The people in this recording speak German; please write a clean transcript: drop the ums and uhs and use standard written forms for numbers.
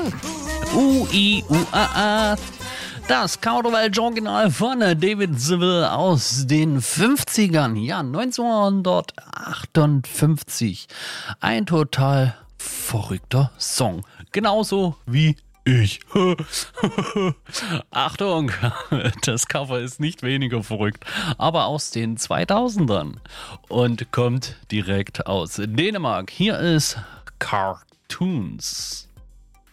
U-I-U-A-A. Das Kauderwelsch-Original von David Seville aus den 50ern. Ja, 1958. Ein total verrückter Song. Genauso wie ich. Achtung, das Cover ist nicht weniger verrückt, aber aus den 2000ern und kommt direkt aus Dänemark. Hier ist Cartoons.